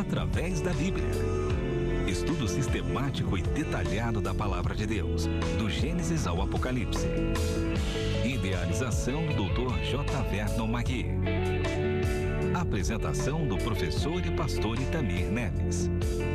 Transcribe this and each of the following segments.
através da Bíblia. Estudo sistemático e detalhado da Palavra de Deus, do Gênesis ao Apocalipse. Idealização do Dr. J. Vernon Magui. Apresentação do professor e pastor Itamir Neves.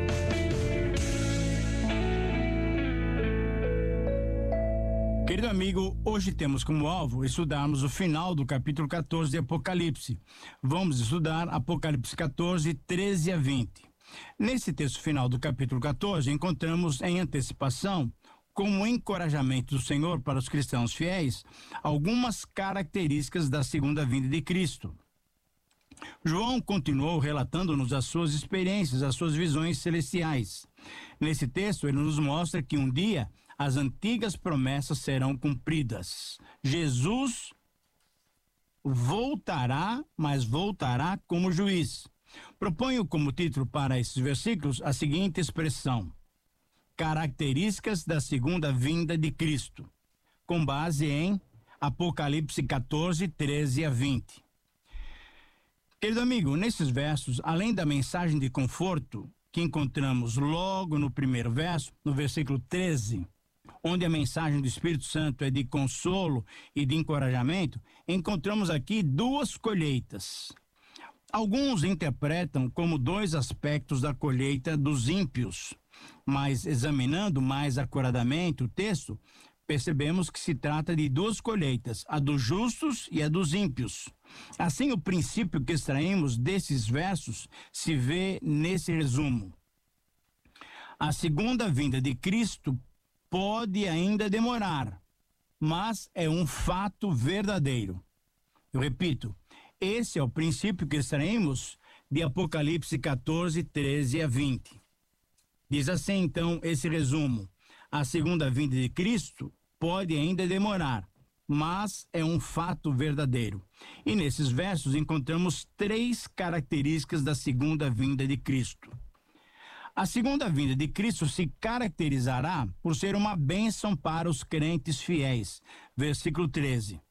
Querido amigo, hoje temos como alvo estudarmos o final do capítulo 14 de Apocalipse. Vamos estudar Apocalipse 14, 13 a 20. Nesse texto final do capítulo 14, encontramos em antecipação, como encorajamento do Senhor para os cristãos fiéis, algumas características da segunda vinda de Cristo. João continuou relatando-nos as suas experiências, as suas visões celestiais. Nesse texto, ele nos mostra que um dia as antigas promessas serão cumpridas. Jesus voltará, mas voltará como juiz. Proponho como título para esses versículos a seguinte expressão: características da segunda vinda de Cristo, com base em Apocalipse 14, 13 a 20. Querido amigo, nesses versos, além da mensagem de conforto que encontramos logo no primeiro verso, no versículo 13, onde a mensagem do Espírito Santo é de consolo e de encorajamento, encontramos aqui duas colheitas. Alguns interpretam como dois aspectos da colheita dos ímpios, mas examinando mais acuradamente o texto, percebemos que se trata de duas colheitas, a dos justos e a dos ímpios. Assim, o princípio que extraímos desses versos se vê nesse resumo. A segunda vinda de Cristo pode ainda demorar, mas é um fato verdadeiro. Eu repito, esse é o princípio que extraímos de Apocalipse 14, 13 a 20. Diz assim, então, esse resumo: a segunda vinda de Cristo pode ainda demorar, mas é um fato verdadeiro. E nesses versos encontramos três características da segunda vinda de Cristo. A segunda vinda de Cristo se caracterizará por ser uma bênção para os crentes fiéis. Versículo 13.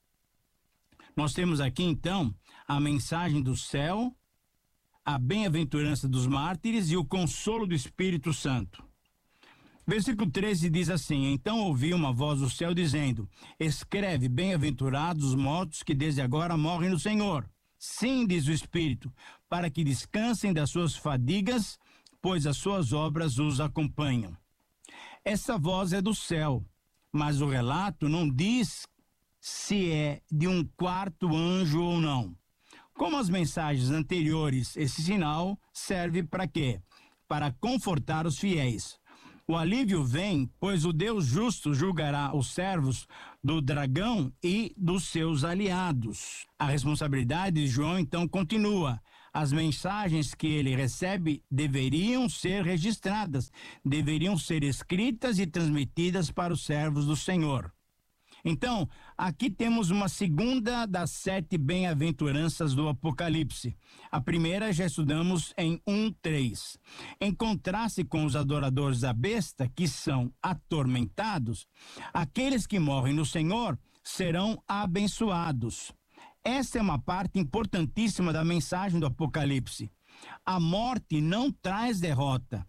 Nós temos aqui, então, a mensagem do céu, a bem-aventurança dos mártires e o consolo do Espírito Santo. Versículo 13 diz assim: então ouvi uma voz do céu dizendo: escreve, bem-aventurados os mortos que desde agora morrem no Senhor. Sim, diz o Espírito, para que descansem das suas fadigas, pois as suas obras os acompanham. Essa voz é do céu, mas o relato não diz se é de um quarto anjo ou não. Como as mensagens anteriores, esse sinal serve para quê? Para confortar os fiéis. O alívio vem, pois o Deus justo julgará os servos do dragão e dos seus aliados. A responsabilidade de João, então, continua. As mensagens que ele recebe deveriam ser registradas, deveriam ser escritas e transmitidas para os servos do Senhor. Então, aqui temos uma segunda das 7 bem-aventuranças do Apocalipse. A primeira já estudamos em 1:3. Em contraste com os adoradores da besta, que são atormentados, aqueles que morrem no Senhor serão abençoados. Esta é uma parte importantíssima da mensagem do Apocalipse. A morte não traz derrota.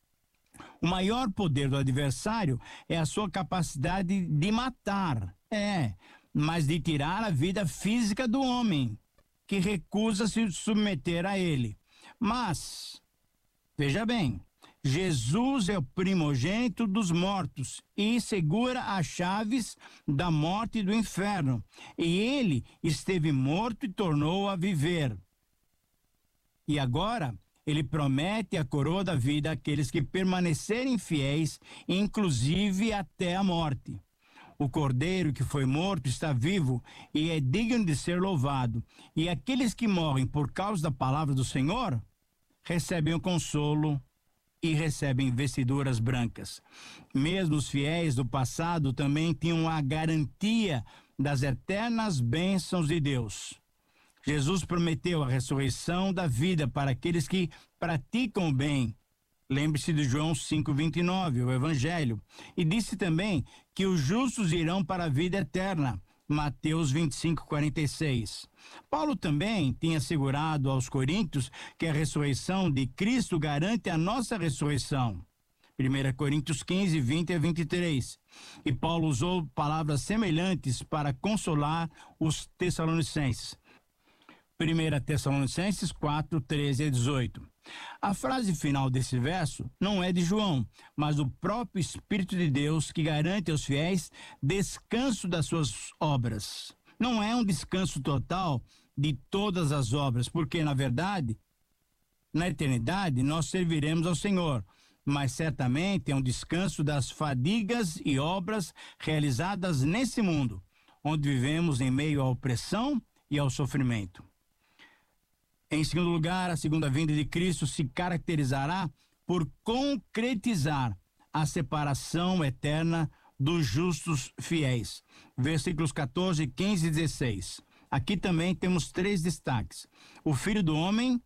O maior poder do adversário é a sua capacidade de matar, mas de tirar a vida física do homem, que recusa se submeter a ele. Mas, veja bem, Jesus é o primogênito dos mortos e segura as chaves da morte e do inferno. E ele esteve morto e tornou a viver. E agora ele promete a coroa da vida àqueles que permanecerem fiéis, inclusive até a morte. O cordeiro que foi morto está vivo e é digno de ser louvado. E aqueles que morrem por causa da palavra do Senhor recebem o consolo e recebem vestiduras brancas. Mesmo os fiéis do passado também tinham a garantia das eternas bênçãos de Deus. Jesus prometeu a ressurreição da vida para aqueles que praticam o bem. Lembre-se de João 5:29, o Evangelho. E disse também que os justos irão para a vida eterna. Mateus 25:46. Paulo também tinha assegurado aos coríntios que a ressurreição de Cristo garante a nossa ressurreição. 1 Coríntios 15, 20 a 23. E Paulo usou palavras semelhantes para consolar os tessalonicenses. 1 Tessalonicenses 4, 13 a 18. A frase final desse verso não é de João, mas do próprio Espírito de Deus, que garante aos fiéis descanso das suas obras. Não é um descanso total de todas as obras, porque, na verdade, na eternidade, nós serviremos ao Senhor, mas certamente é um descanso das fadigas e obras realizadas nesse mundo, onde vivemos em meio à opressão e ao sofrimento. Em segundo lugar, a segunda vinda de Cristo se caracterizará por concretizar a separação eterna dos justos fiéis. Versículos 14, 15 e 16. Aqui também temos 3 destaques. O Filho do Homem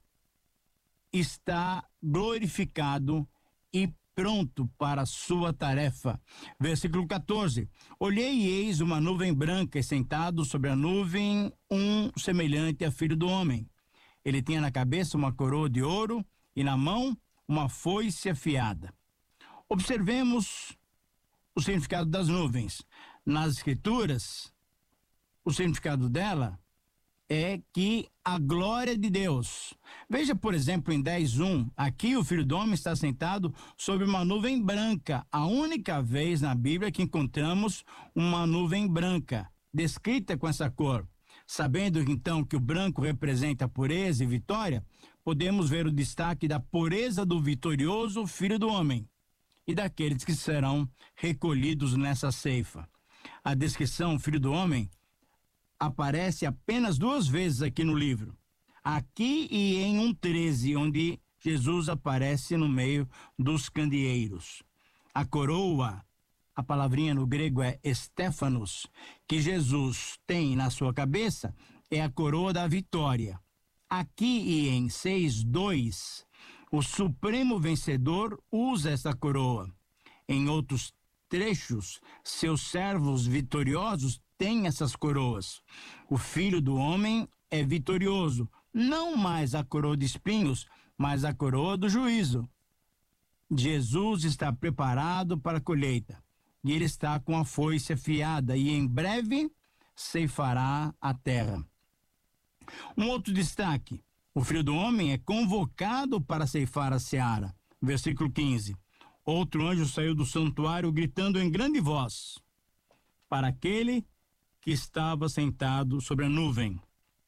está glorificado e pronto para a sua tarefa. Versículo 14. Olhei e eis uma nuvem branca, e sentado sobre a nuvem, um semelhante a Filho do Homem. Ele tinha na cabeça uma coroa de ouro e na mão uma foice afiada. Observemos o significado das nuvens. Nas Escrituras, o significado dela é que a glória de Deus. Veja, por exemplo, em 10:1, aqui o Filho do Homem está sentado sobre uma nuvem branca. A única vez na Bíblia que encontramos uma nuvem branca, descrita com essa cor. Sabendo, então, que o branco representa a pureza e vitória, podemos ver o destaque da pureza do vitorioso Filho do Homem e daqueles que serão recolhidos nessa ceifa. A descrição Filho do Homem aparece apenas 2 vezes aqui no livro. Aqui e em 1:13, onde Jesus aparece no meio dos candeeiros. A coroa, a palavrinha no grego é Stéphanos, que Jesus tem na sua cabeça, é a coroa da vitória. Aqui e em 6:2, o supremo vencedor usa essa coroa. Em outros trechos, seus servos vitoriosos têm essas coroas. O Filho do Homem é vitorioso, não mais a coroa de espinhos, mas a coroa do juízo. Jesus está preparado para a colheita. E ele está com a foice afiada e em breve ceifará a terra. Um outro destaque: o Filho do Homem é convocado para ceifar a seara. Versículo 15. Outro anjo saiu do santuário gritando em grande voz para aquele que estava sentado sobre a nuvem: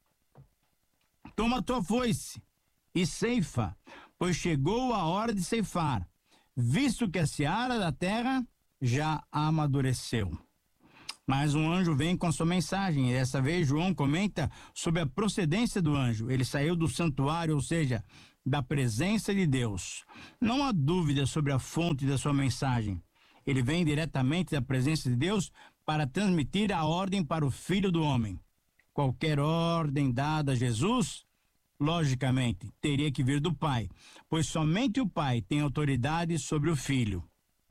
toma a tua foice e ceifa, pois chegou a hora de ceifar, visto que a seara da terra já amadureceu. Mas um anjo vem com sua mensagem, e dessa vez João comenta sobre a procedência do anjo. Ele saiu do santuário, ou seja, da presença de Deus. Não há dúvida sobre a fonte da sua mensagem. Ele vem diretamente da presença de Deus para transmitir a ordem para o Filho do Homem. Qualquer ordem dada a Jesus, logicamente, teria que vir do Pai, pois somente o Pai tem autoridade sobre o Filho.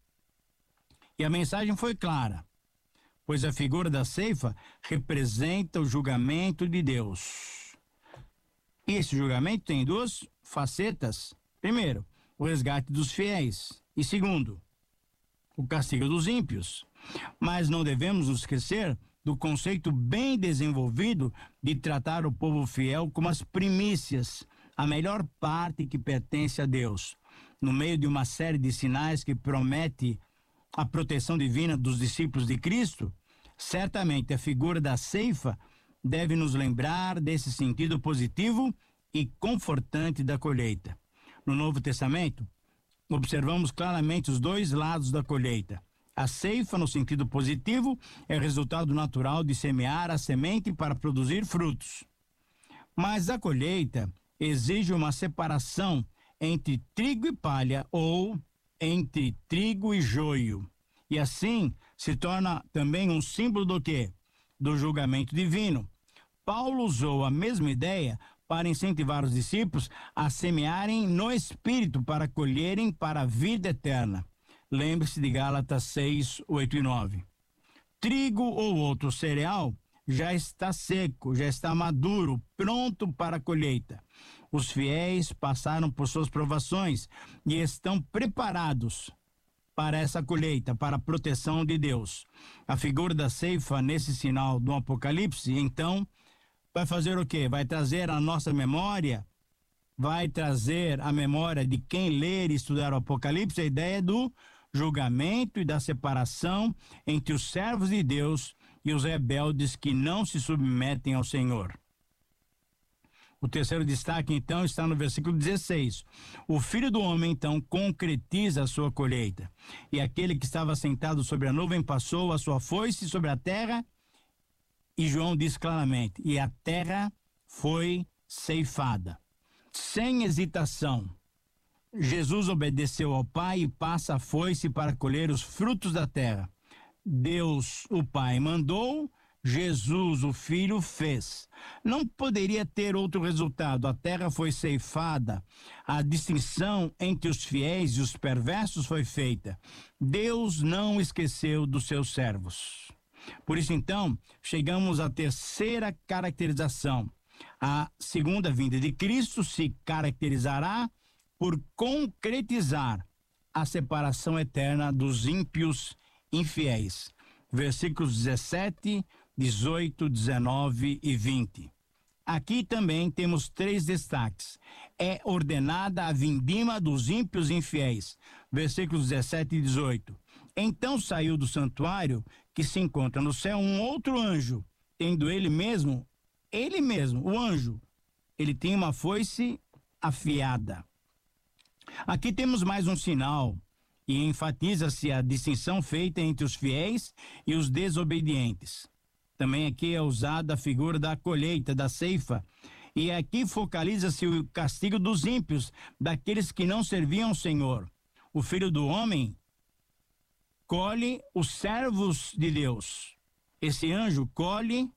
E a mensagem foi clara, pois a figura da ceifa representa o julgamento de Deus. E esse julgamento tem 2 facetas. Primeiro, o resgate dos fiéis. E segundo, o castigo dos ímpios. Mas não devemos nos esquecer do conceito bem desenvolvido de tratar o povo fiel como as primícias, a melhor parte que pertence a Deus. No meio de uma série de sinais que promete a proteção divina dos discípulos de Cristo, certamente a figura da ceifa deve nos lembrar desse sentido positivo e confortante da colheita. No Novo Testamento, observamos claramente os 2 lados da colheita. A ceifa, no sentido positivo, é o resultado natural de semear a semente para produzir frutos. Mas a colheita exige uma separação entre trigo e palha, ou entre trigo e joio. E assim se torna também um símbolo do quê? Do julgamento divino. Paulo usou a mesma ideia para incentivar os discípulos a semearem no Espírito para colherem para a vida eterna. Lembre-se de Gálatas 6, 8 e 9. Trigo ou outro cereal já está seco, já está maduro, pronto para a colheita. Os fiéis passaram por suas provações e estão preparados para essa colheita, para a proteção de Deus. A figura da ceifa nesse sinal do Apocalipse, então, vai fazer o quê? Vai trazer a nossa memória, vai trazer a memória de quem ler e estudar o Apocalipse, a ideia do julgamento e da separação entre os servos de Deus e os rebeldes que não se submetem ao Senhor. O terceiro destaque, então, está no versículo 16. O Filho do Homem, então, concretiza a sua colheita. E aquele que estava sentado sobre a nuvem passou a sua foice sobre a terra, e João diz claramente, e a terra foi ceifada. Sem hesitação, Jesus obedeceu ao Pai e passa a foice para colher os frutos da terra. Deus, o Pai, mandou, Jesus, o Filho, fez. Não poderia ter outro resultado. A terra foi ceifada, a distinção entre os fiéis e os perversos foi feita. Deus não esqueceu dos seus servos. Por isso, então, chegamos à terceira caracterização. A segunda vinda de Cristo se caracterizará por concretizar a separação eterna dos ímpios infiéis. Versículos 17, 18, 19 e 20. Aqui também temos 3 destaques. É ordenada a vindima dos ímpios infiéis. Versículos 17 e 18. Então saiu do santuário, que se encontra no céu, um outro anjo, tendo ele mesmo, o anjo, ele tem uma foice afiada. Aqui temos mais um sinal, e enfatiza-se a distinção feita entre os fiéis e os desobedientes. Também aqui é usada a figura da colheita, da ceifa, e aqui focaliza-se o castigo dos ímpios, daqueles que não serviam ao Senhor. O Filho do Homem colhe os servos de Deus. Esse anjo colhe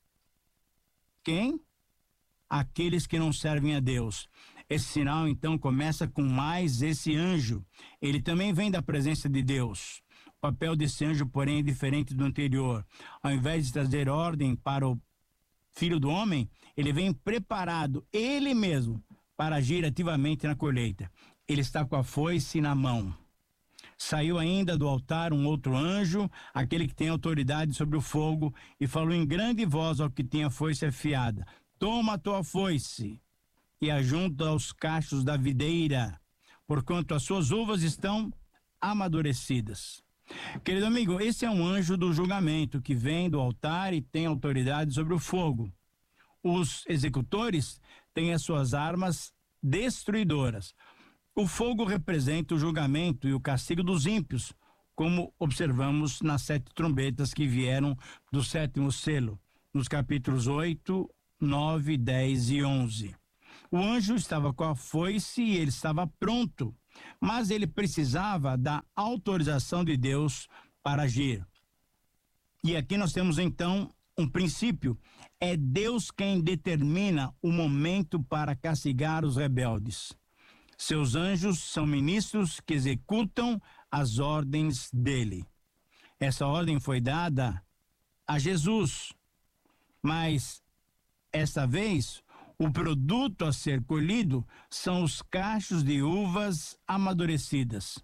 quem? Aqueles que não servem a Deus. Esse sinal, então, começa com mais esse anjo. Ele também vem da presença de Deus. O papel desse anjo, porém, é diferente do anterior. Ao invés de trazer ordem para o Filho do Homem, ele vem preparado, ele mesmo, para agir ativamente na colheita. Ele está com a foice na mão. Saiu ainda do altar um outro anjo, aquele que tem autoridade sobre o fogo, e falou em grande voz ao que tinha a foice afiada: toma a tua foice e ajunta aos cachos da videira, porquanto as suas uvas estão amadurecidas. Querido amigo, esse é um anjo do julgamento que vem do altar e tem autoridade sobre o fogo. Os executores têm as suas armas destruidoras. O fogo representa o julgamento e o castigo dos ímpios, como observamos nas 7 trombetas que vieram do 7º selo, nos capítulos 8, 9, 10 e 11. O anjo estava com a foice e ele estava pronto, mas ele precisava da autorização de Deus para agir. E aqui nós temos então um princípio: é Deus quem determina o momento para castigar os rebeldes. Seus anjos são ministros que executam as ordens dele. Essa ordem foi dada a Jesus, mas esta vez o produto a ser colhido são os cachos de uvas amadurecidas.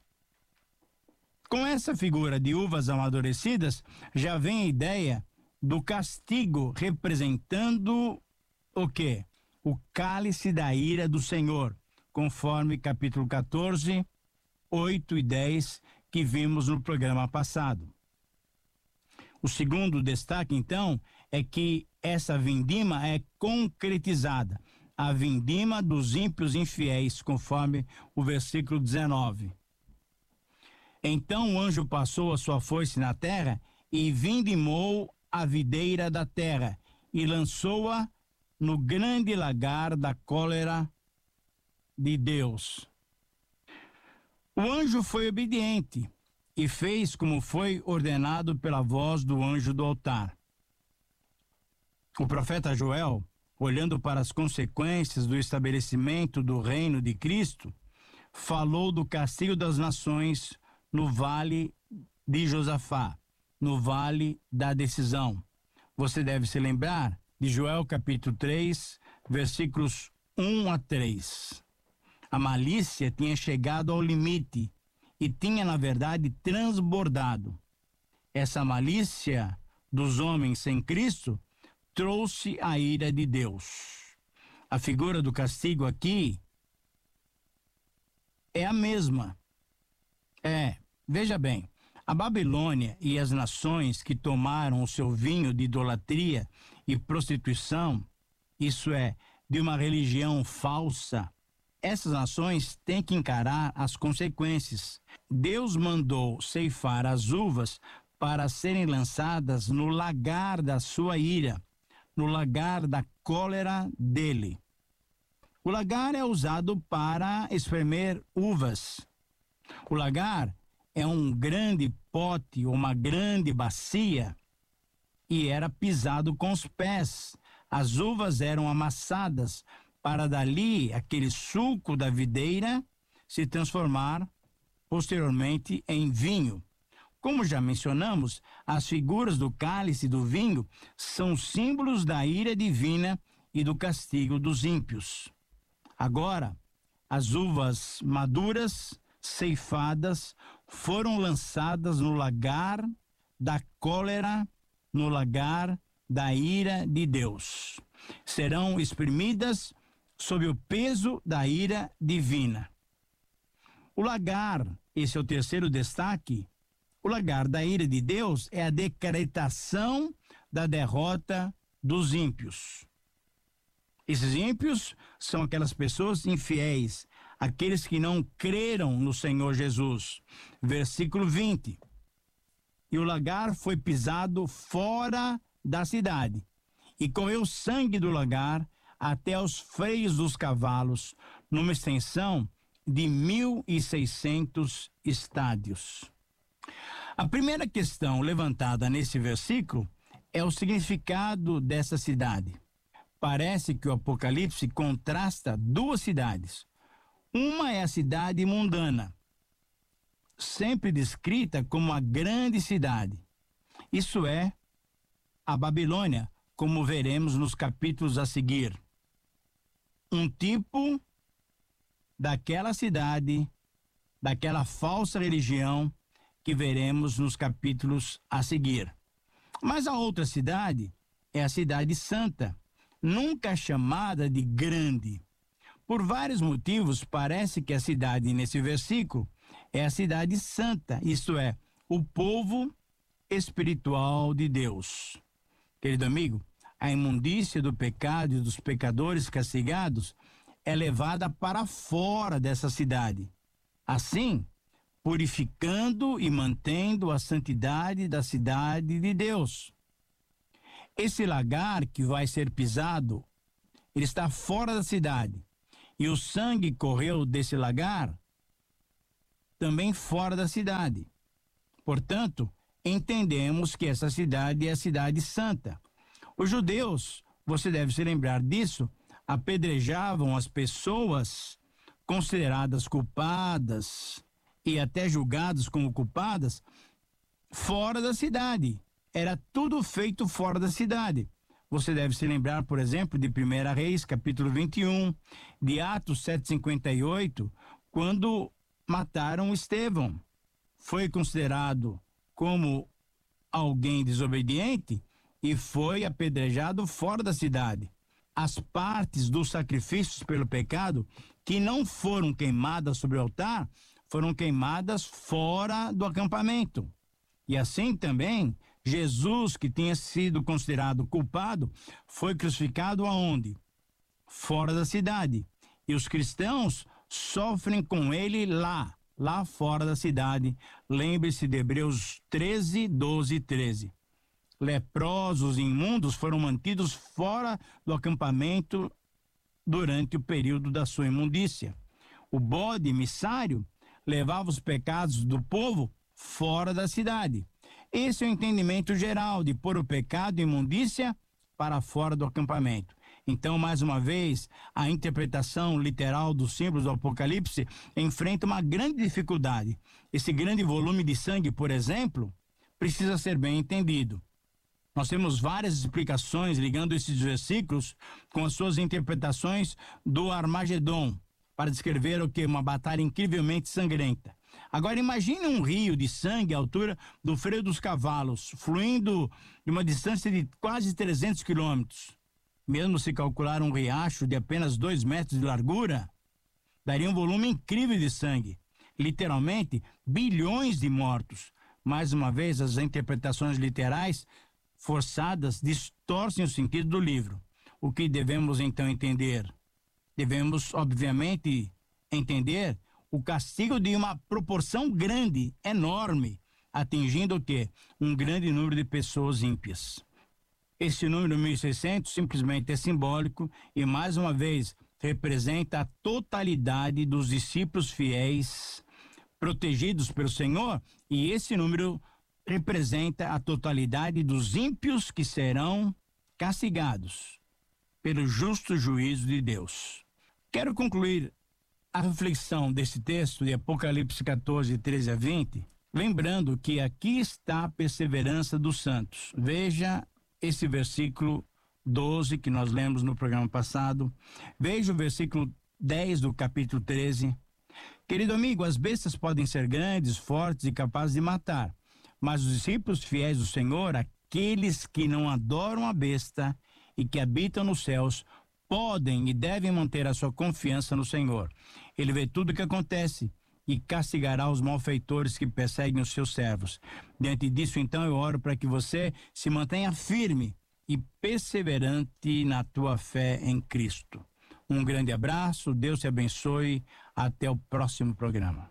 Com essa figura de uvas amadurecidas, já vem a ideia do castigo, representando o quê? O cálice da ira do Senhor, conforme capítulo 14, 8 e 10, que vimos no programa passado. O segundo destaque, então, é que essa vindima é concretizada, a vindima dos ímpios infiéis, conforme o versículo 19. Então o anjo passou a sua foice na terra e vindimou a videira da terra e lançou-a no grande lagar da cólera de Deus. O anjo foi obediente e fez como foi ordenado pela voz do anjo do altar. O profeta Joel, olhando para as consequências do estabelecimento do reino de Cristo, falou do castigo das nações no vale de Josafá, no vale da decisão. Você deve se lembrar de Joel capítulo 3, versículos 1 a 3. A malícia tinha chegado ao limite e tinha, na verdade, transbordado. Essa malícia dos homens sem Cristo trouxe a ira de Deus. A figura do castigo aqui é a mesma. Veja bem, a Babilônia e as nações que tomaram o seu vinho de idolatria e prostituição, isso é, de uma religião falsa, essas nações têm que encarar as consequências. Deus mandou ceifar as uvas para serem lançadas no lagar da sua ira, no lagar da cólera dele. O lagar é usado para espremer uvas. O lagar é um grande pote, uma grande bacia, e era pisado com os pés. As uvas eram amassadas para dali aquele suco da videira se transformar posteriormente em vinho. Como já mencionamos, as figuras do cálice e do vinho são símbolos da ira divina e do castigo dos ímpios. Agora, as uvas maduras, ceifadas, foram lançadas no lagar da cólera, no lagar da ira de Deus. Serão exprimidas sob o peso da ira divina. O lagar, esse é o terceiro destaque, o lagar da ira de Deus é a decretação da derrota dos ímpios. Esses ímpios são aquelas pessoas infiéis, aqueles que não creram no Senhor Jesus. Versículo 20. E o lagar foi pisado fora da cidade, e correu sangue do lagar até os freios dos cavalos, numa extensão de 1.600 estádios. A primeira questão levantada nesse versículo é o significado dessa cidade. Parece que o Apocalipse contrasta duas cidades. Uma é a cidade mundana, sempre descrita como a grande cidade. Isso é a Babilônia, como veremos nos capítulos a seguir. Um tipo daquela cidade, daquela falsa religião que veremos nos capítulos a seguir. Mas a outra cidade é a cidade santa, nunca chamada de grande. Por vários motivos, parece que a cidade nesse versículo é a cidade santa, isto é, o povo espiritual de Deus. Querido amigo, a imundícia do pecado e dos pecadores castigados é levada para fora dessa cidade. Assim, purificando e mantendo a santidade da cidade de Deus. Esse lagar que vai ser pisado, ele está fora da cidade. E o sangue correu desse lagar também fora da cidade. Portanto, entendemos que essa cidade é a cidade santa. Os judeus, você deve se lembrar disso, apedrejavam as pessoas consideradas culpadas e até julgadas como culpadas fora da cidade. Era tudo feito fora da cidade. Você deve se lembrar, por exemplo, de 1 Reis, capítulo 21, de Atos 7:58, quando mataram Estevão. Foi considerado como alguém desobediente e foi apedrejado fora da cidade. As partes dos sacrifícios pelo pecado que não foram queimadas sobre o altar foram queimadas fora do acampamento. E assim também, Jesus, que tinha sido considerado culpado, foi crucificado aonde? Fora da cidade. E os cristãos sofrem com ele lá fora da cidade. Lembre-se de Hebreus 13, 12 e 13. Leprosos e imundos foram mantidos fora do acampamento durante o período da sua imundícia. O bode emissário levava os pecados do povo fora da cidade. Esse é o entendimento geral de pôr o pecado e imundícia para fora do acampamento. Então, mais uma vez, a interpretação literal dos símbolos do Apocalipse enfrenta uma grande dificuldade. Esse grande volume de sangue, por exemplo, precisa ser bem entendido. Nós temos várias explicações ligando esses versículos com as suas interpretações do Armagedon, para descrever o que? Uma batalha incrivelmente sangrenta. Agora imagine um rio de sangue à altura do freio dos cavalos, fluindo de uma distância de quase 300 quilômetros. Mesmo se calcular um riacho de apenas 2 metros de largura, daria um volume incrível de sangue. Literalmente, bilhões de mortos. Mais uma vez, as interpretações literais forçadas distorcem o sentido do livro. O que devemos então entender? Devemos, obviamente, entender o castigo de uma proporção grande, enorme, atingindo o quê? Um grande número de pessoas ímpias. Esse número 1600 simplesmente é simbólico e, mais uma vez, representa a totalidade dos discípulos fiéis protegidos pelo Senhor, e esse número representa a totalidade dos ímpios que serão castigados pelo justo juízo de Deus. Quero concluir a reflexão desse texto de Apocalipse 14, 13 a 20, lembrando que aqui está a perseverança dos santos. Veja esse versículo 12 que nós lemos no programa passado. Veja o versículo 10 do capítulo 13. Querido amigo, as bestas podem ser grandes, fortes e capazes de matar, mas os discípulos fiéis do Senhor, aqueles que não adoram a besta e que habitam nos céus, podem e devem manter a sua confiança no Senhor. Ele vê tudo o que acontece e castigará os malfeitores que perseguem os seus servos. Diante disso, então, eu oro para que você se mantenha firme e perseverante na tua fé em Cristo. Um grande abraço, Deus te abençoe, até o próximo programa.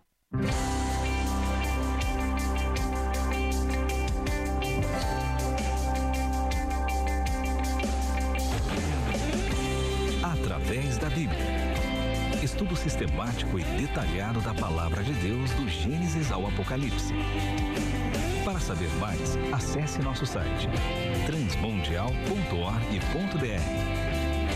Através da Bíblia. Estudo sistemático e detalhado da Palavra de Deus do Gênesis ao Apocalipse. Para saber mais, acesse nosso site transmundial.org.br.